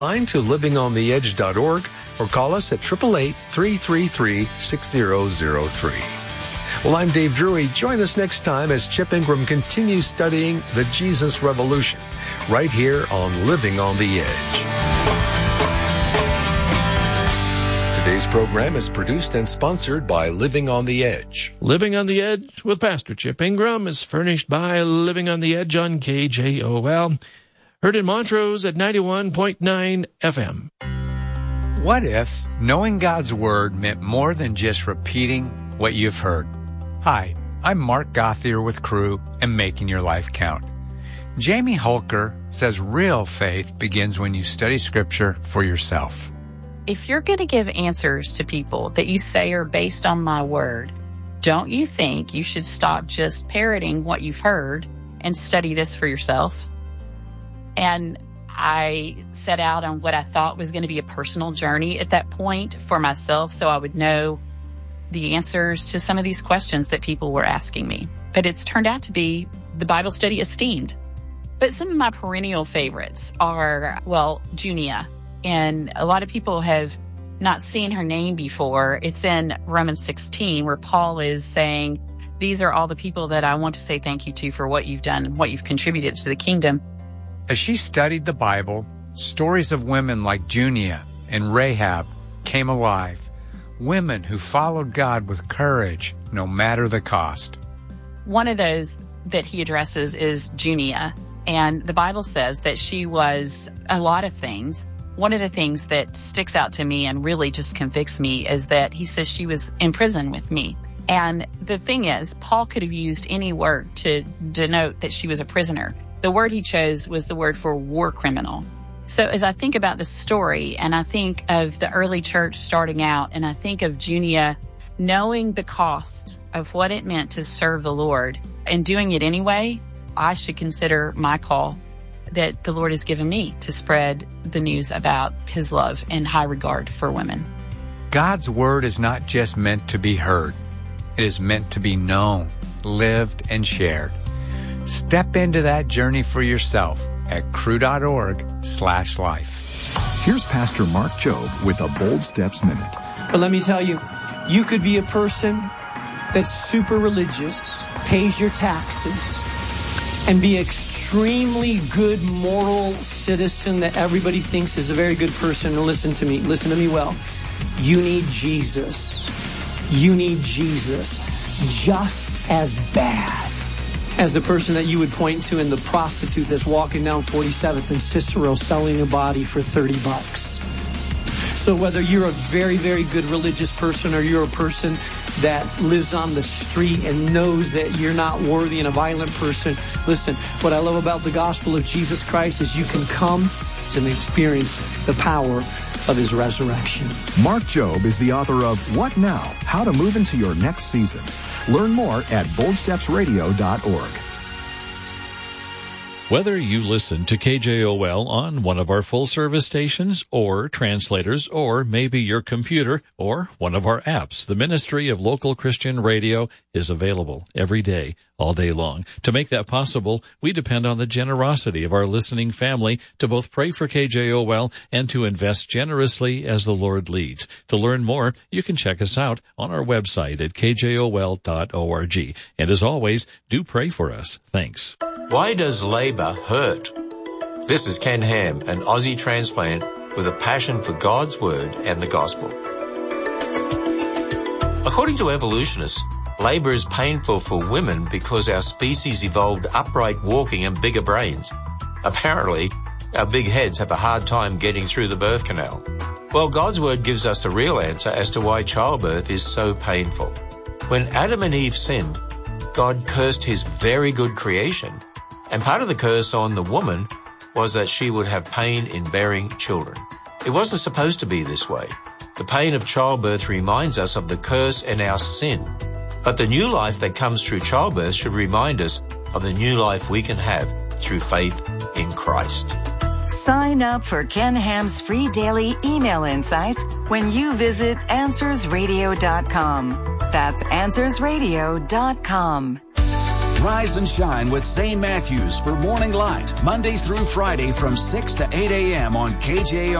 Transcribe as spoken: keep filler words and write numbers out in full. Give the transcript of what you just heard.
Line to living on the edge dot org or call us at eight eight eight, three three three, six zero zero three. Well, I'm Dave Drury. Join us next time as Chip Ingram continues studying the Jesus Revolution right here on Living on the Edge. Today's program is produced and sponsored by Living on the Edge. Living on the Edge with Pastor Chip Ingram is furnished by Living on the Edge on K J O L. Heard in Montrose at ninety-one point nine F M. What if knowing God's Word meant more than just repeating what you've heard? Hi, I'm Mark Gothier with Crew and Making Your Life Count. Jamie Holker says real faith begins when you study Scripture for yourself. If you're going to give answers to people that you say are based on my word, don't you think you should stop just parroting what you've heard and study this for yourself? And I set out on what I thought was going to be a personal journey at that point for myself so I would know the answers to some of these questions that people were asking me. But it's turned out to be the Bible study esteemed. But some of my perennial favorites are, well, Junia. And a lot of people have not seen her name before. It's in Romans sixteen where Paul is saying, these are all the people that I want to say thank you to for what you've done and what you've contributed to the kingdom. As she studied the Bible, stories of women like Junia and Rahab came alive. Women who followed God with courage, no matter the cost. One of those that he addresses is Junia. And the Bible says that she was a lot of things. One of the things that sticks out to me and really just convicts me is that he says she was in prison with me. And the thing is, Paul could have used any word to denote that she was a prisoner. The word he chose was the word for war criminal. So as I think about this story and I think of the early church starting out and I think of Junia knowing the cost of what it meant to serve the Lord and doing it anyway, I should consider my call that the Lord has given me to spread the news about his love and high regard for women. God's word is not just meant to be heard. It is meant to be known, lived, and shared. Step into that journey for yourself at crew.org slash life. Here's Pastor Mark Jobe with a Bold Steps Minute. But let me tell you, you could be a person that's super religious, pays your taxes, and be an extremely good moral citizen that everybody thinks is a very good person. And listen to me, listen to me well. You need Jesus. You need Jesus just as bad as the person that you would point to in the prostitute that's walking down forty-seventh and Cicero selling her body for thirty bucks. So whether you're a very, very good religious person or you're a person that lives on the street and knows that you're not worthy and a violent person, listen, what I love about the gospel of Jesus Christ is you can come and experience the power of his resurrection. Mark Jobe is the author of What Now? How to Move into Your Next Season. Learn more at bold steps radio dot org. Whether you listen to K J O L on one of our full-service stations or translators or maybe your computer or one of our apps, the Ministry of Local Christian Radio is available every day, all day long. To make that possible, we depend on the generosity of our listening family to both pray for K J O L and to invest generously as the Lord leads. To learn more, you can check us out on our website at k j o l dot org. And as always, do pray for us. Thanks. Why does labor hurt? This is Ken Ham, an Aussie transplant with a passion for God's Word and the Gospel. According to evolutionists, labor is painful for women because our species evolved upright walking and bigger brains. Apparently, our big heads have a hard time getting through the birth canal. Well, God's Word gives us a real answer as to why childbirth is so painful. When Adam and Eve sinned, God cursed his very good creation. And part of the curse on the woman was that she would have pain in bearing children. It wasn't supposed to be this way. The pain of childbirth reminds us of the curse and our sin. But the new life that comes through childbirth should remind us of the new life we can have through faith in Christ. Sign up for Ken Ham's free daily email insights when you visit answers radio dot com. That's answers radio dot com. Rise and shine with Saint Matthews for Morning Light, Monday through Friday from six to eight a.m. on K J O.